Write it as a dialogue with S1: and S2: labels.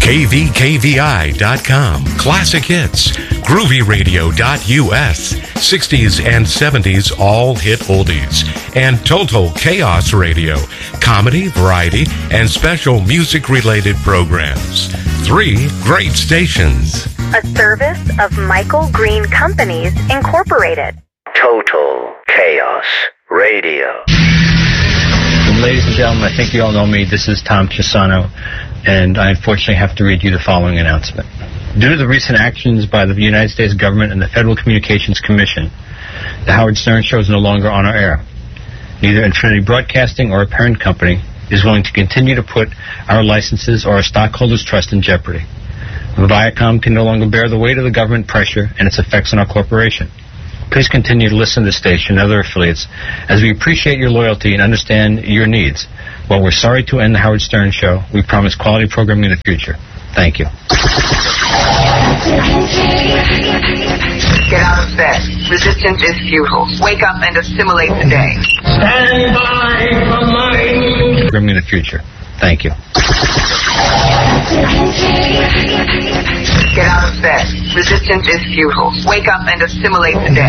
S1: KVKVI.com, Classic Hits, GroovyRadio.us, 60s and 70s all hit oldies, and Total Chaos Radio, comedy, variety, and special music-related programs. 3 great stations.
S2: A service of Michael Green Companies, Incorporated.
S3: Total Chaos Radio.
S4: Ladies and gentlemen, I think you all know me. This is Tom Chisano, and I unfortunately have to read you the following announcement. Due to the recent actions by the United States government and the Federal Communications Commission, the Howard Stern Show is no longer on our air. Neither Infinity Broadcasting or a parent company is willing to continue to put our licenses or our stockholders' trust in jeopardy. Viacom can no longer bear the weight of the government pressure and its effects on our corporation. Please continue to listen to the station and other affiliates as we appreciate your loyalty and understand your needs. While we're sorry to end the Howard Stern Show, we promise quality programming in the future. Thank you.
S5: Get out of bed. Resistance is futile. Wake up and assimilate the day.
S6: Stand by for mine.
S4: Programming in the future. Thank you.
S5: Get out of bed. Resistance is futile. Wake up and assimilate the day.